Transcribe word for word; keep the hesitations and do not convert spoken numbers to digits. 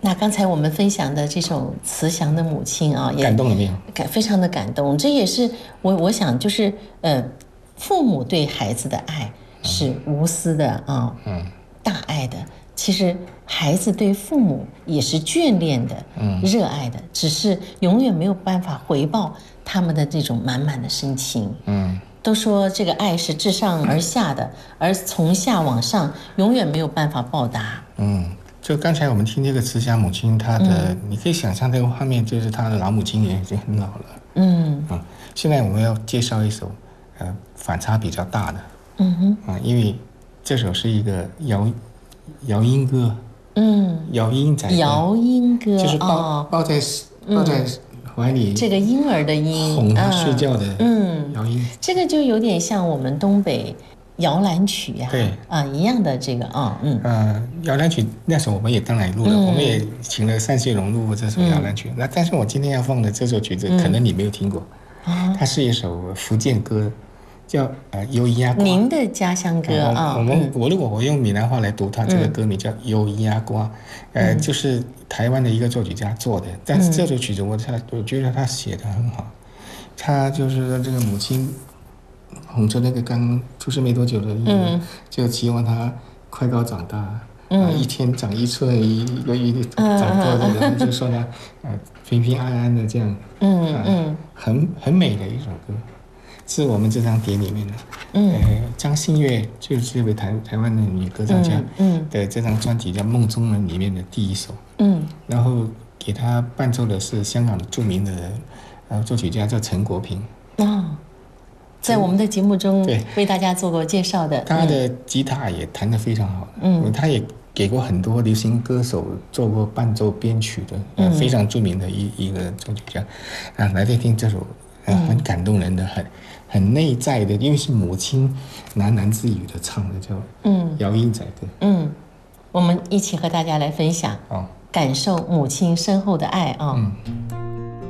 那刚才我们分享的这首慈祥的母亲啊，也感动了没有？ 感非常的感动。这也是我我想就是呃，父母对孩子的爱是无私的啊，嗯，大爱的。其实孩子对父母也是眷恋的，嗯，热爱的，只是永远没有办法回报他们的这种满满的深情，嗯。都说这个爱是自上而下的，而从下往上永远没有办法报答。 嗯，就刚才我们听这个慈祥母亲，她的、嗯、你可以想象这个画面，就是她的老母亲也已经很老了。嗯啊，现在我们要介绍一首呃反差比较大的，嗯哼啊，因为这首是一个摇摇音歌，嗯，摇音仔歌， 摇音歌就是抱、哦、抱在抱在。嗯怀里这个婴儿的婴， 哄他睡觉的嗯摇音， 这个就有点像我们东北摇篮曲呀、啊， 对啊一样的这个啊，嗯呃摇篮曲那首我们也当然录了、嗯，我们也请了单谢荣录这首摇篮曲、嗯。那但是我今天要放的这首曲子，嗯、可能你没有听过，啊，它是一首福建歌。叫呃优伊阿瓜， 您的家乡歌啊、 呃，我们、嗯、我如果我用闽南话来读它，这个歌名叫优伊阿瓜，呃、嗯，就是台湾的一个作曲家做的，但是这首曲子我他我觉得他写的很好，他就是这个母亲哄着那个刚出生没多久的婴儿、嗯，就期望他快高长大，嗯，呃、一天长一寸，一个一个长多的，然后就说他呃平平安安的这样，嗯嗯、呃，很很美的一首歌。是我们这张碟里面的，嗯，呃，张馨月就是这位台台湾的女歌唱家，嗯，的这张专辑叫《梦中人》里面的第一首，嗯，然后给她伴奏的是香港著名的呃作曲家叫陈国平， 哦，在我们的节目中对为大家做过介绍的， 他的吉他也弹得非常好，嗯，他也给过很多流行歌手做过伴奏编曲的，呃，嗯、非常著名的一一个作曲家，啊，来听听这首。呃、很感动人的，很很内在的，因为是母亲喃喃自语的唱的，叫嗯摇音仔歌。 嗯，我们一起和大家来分享，哦，感受母亲深厚的爱啊、哦。嗯。